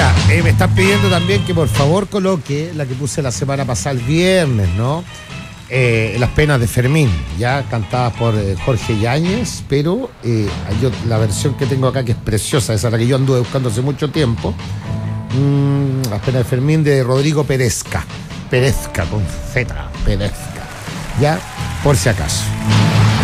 Mira, me están pidiendo también que por favor coloque la que puse la semana pasada, el viernes, ¿no? Las penas de Fermín, ya cantadas por Jorge Yáñez, pero la versión que tengo acá, que es preciosa, esa es la que yo anduve buscando hace mucho tiempo, las penas de Fermín de Rodrigo Perezca con Z, Perezca, ya, por si acaso.